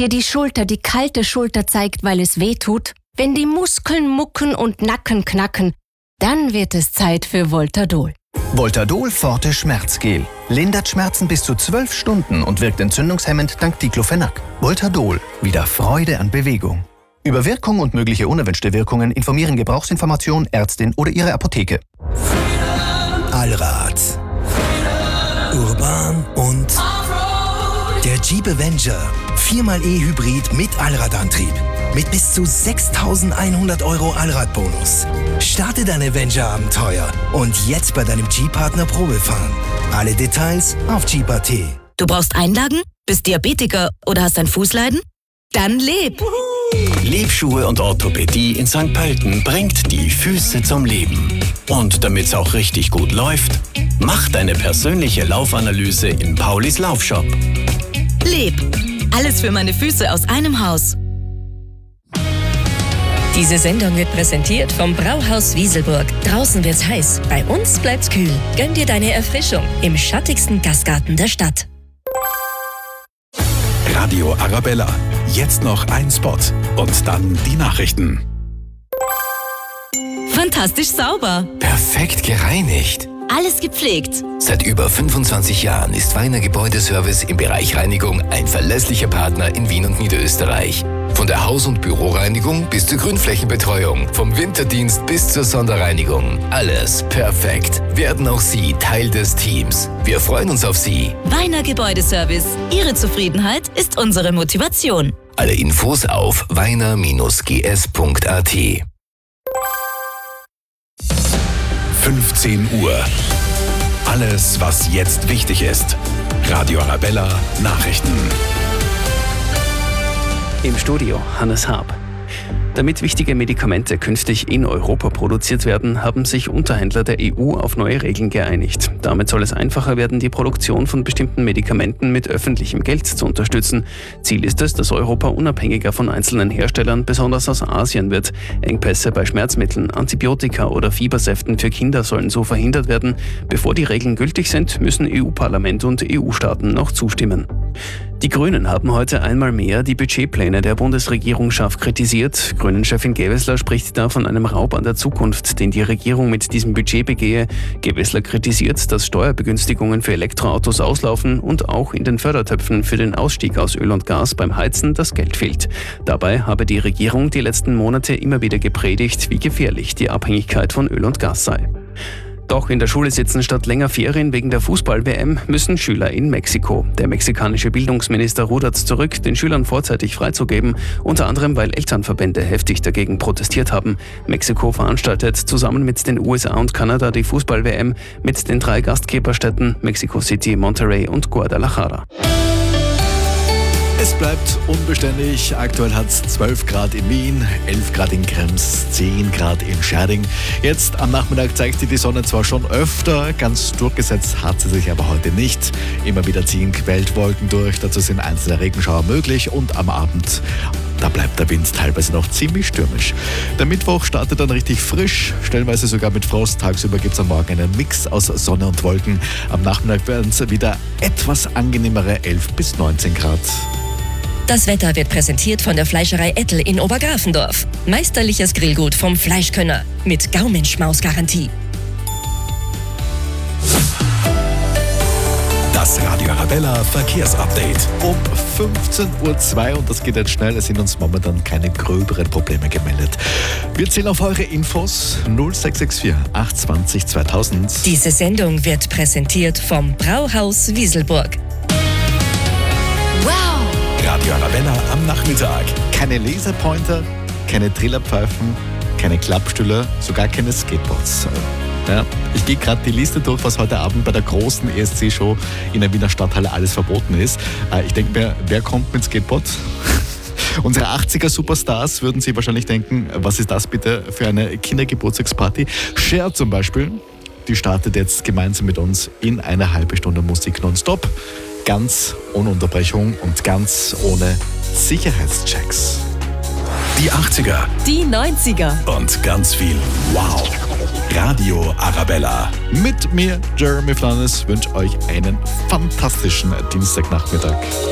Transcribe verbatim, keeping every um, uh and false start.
dir die Schulter die kalte Schulter zeigt, weil es weh tut, wenn die Muskeln mucken und Nacken knacken, dann wird es Zeit für Voltadol. Voltadol Forte Schmerzgel. Lindert Schmerzen bis zu zwölf Stunden und wirkt entzündungshemmend dank Diclofenac. Voltadol. Wieder Freude an Bewegung. Über Wirkung und mögliche unerwünschte Wirkungen informieren Gebrauchsinformation, Ärztin oder Ihre Apotheke. Allrad. Urban und der Jeep Avenger. viermal E-Hybrid mit Allradantrieb. Mit bis zu sechstausendeinhundert Euro Allradbonus. Starte dein Avenger-Abenteuer und jetzt bei deinem Jeep-Partner Probe fahren. Alle Details auf Jeep Punkt at. Du brauchst Einlagen? Bist Diabetiker oder hast ein Fußleiden? Dann leb! Lebschuhe und Orthopädie in Sankt Pölten bringt die Füße zum Leben. Und damit's auch richtig gut läuft, mach deine persönliche Laufanalyse in Paulis Laufshop. Leb! Alles für meine Füße aus einem Haus. Diese Sendung wird präsentiert vom Brauhaus Wieselburg. Draußen wird's heiß, bei uns bleibt's kühl. Gönn dir deine Erfrischung im schattigsten Gastgarten der Stadt. Radio Arabella. Jetzt noch ein Spot und dann die Nachrichten. Fantastisch sauber. Perfekt gereinigt. Alles gepflegt. Seit über fünfundzwanzig Jahren ist Weiner Gebäudeservice im Bereich Reinigung ein verlässlicher Partner in Wien und Niederösterreich. Von der Haus- und Büroreinigung bis zur Grünflächenbetreuung, vom Winterdienst bis zur Sonderreinigung. Alles perfekt. Werden auch Sie Teil des Teams. Wir freuen uns auf Sie. Weiner Gebäudeservice. Ihre Zufriedenheit ist unsere Motivation. Alle Infos auf weiner Bindestrich g s punkt a t. fünfzehn Uhr. Alles, was jetzt wichtig ist. Radio Arabella Nachrichten. Im Studio Hannes Haab. Damit wichtige Medikamente künftig in Europa produziert werden, haben sich Unterhändler der E U auf neue Regeln geeinigt. Damit soll es einfacher werden, die Produktion von bestimmten Medikamenten mit öffentlichem Geld zu unterstützen. Ziel ist es, dass Europa unabhängiger von einzelnen Herstellern, besonders aus Asien, wird. Engpässe bei Schmerzmitteln, Antibiotika oder Fiebersäften für Kinder sollen so verhindert werden. Bevor die Regeln gültig sind, müssen E U-Parlament und E U-Staaten noch zustimmen. Die Grünen haben heute einmal mehr die Budgetpläne der Bundesregierung scharf kritisiert. Grünen-Chefin Gewessler spricht da von einem Raub an der Zukunft, den die Regierung mit diesem Budget begehe. Gewessler kritisiert, dass Steuerbegünstigungen für Elektroautos auslaufen und auch in den Fördertöpfen für den Ausstieg aus Öl und Gas beim Heizen das Geld fehlt. Dabei habe die Regierung die letzten Monate immer wieder gepredigt, wie gefährlich die Abhängigkeit von Öl und Gas sei. Doch in der Schule sitzen statt länger Ferien wegen der Fußball-W M müssen Schüler in Mexiko. Der mexikanische Bildungsminister rudert zurück, den Schülern vorzeitig freizugeben, unter anderem weil Elternverbände heftig dagegen protestiert haben. Mexiko veranstaltet zusammen mit den U S A und Kanada die Fußball-W M mit den drei Gastgeberstädten Mexico City, Monterrey und Guadalajara. Es bleibt unbeständig. Aktuell hat es zwölf Grad in Wien, elf Grad in Krems, zehn Grad in Scherding. Jetzt am Nachmittag zeigt sich die Sonne zwar schon öfter, ganz durchgesetzt hat sie sich aber heute nicht. Immer wieder ziehen Quellwolken durch, dazu sind einzelne Regenschauer möglich und am Abend, da bleibt der Wind teilweise noch ziemlich stürmisch. Der Mittwoch startet dann richtig frisch, stellenweise sogar mit Frost. Tagsüber gibt es am Morgen einen Mix aus Sonne und Wolken. Am Nachmittag werden es wieder etwas angenehmere elf bis neunzehn Grad. Das Wetter wird präsentiert von der Fleischerei Ettel in Obergrafendorf. Meisterliches Grillgut vom Fleischkönner mit Gaumenschmaus-Garantie. Das Radio Arabella Verkehrsupdate. Um fünfzehn Uhr zwei und das geht jetzt schnell, es sind uns momentan keine gröberen Probleme gemeldet. Wir zählen auf eure Infos null sechs sechs vier acht zwei null zweitausend. Diese Sendung wird präsentiert vom Brauhaus Wieselburg. Wow! Radio Arabella am Nachmittag. Keine Laserpointer, keine Trillerpfeifen, keine Klappstühle, sogar keine Skateboards. Ja, ich gehe gerade die Liste durch, was heute Abend bei der großen E S C-Show in der Wiener Stadthalle alles verboten ist. Ich denke mir, wer kommt mit Skateboard? Unsere achtziger-Superstars würden sich wahrscheinlich denken, was ist das bitte für eine Kindergeburtstagsparty? Cher zum Beispiel, die startet jetzt gemeinsam mit uns in eine halbe Stunde Musik nonstop. Ganz ohne Unterbrechung und ganz ohne Sicherheitschecks. Die achtziger. Die neunziger. Und ganz viel Wow. Radio Arabella. Mit mir, Jeremy Flanes, wünsche euch einen fantastischen Dienstagnachmittag.